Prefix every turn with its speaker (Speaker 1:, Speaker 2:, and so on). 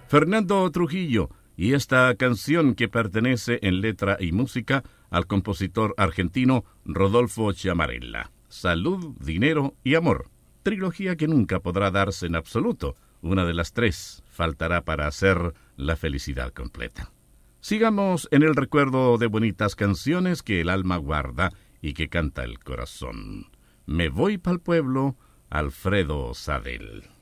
Speaker 1: Fernando Trujillo, y esta canción que pertenece en letra y música al compositor argentino Rodolfo Chiamarella. Salud, dinero y amor. Trilogía que nunca podrá darse en absoluto. Una de las tres faltará para hacer la felicidad completa. Sigamos en el recuerdo de bonitas canciones que el alma guarda y que canta el corazón. Me voy pa'l pueblo, Alfredo Sadel.